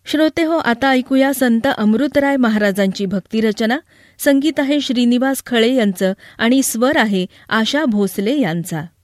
श्रोते हो, आता ऐकूया संत अमृतराय महाराजांची भक्तिरचना. संगीत आहे श्रीनिवास खळे यांचं आणि स्वर आहे आशा भोसले यांचा.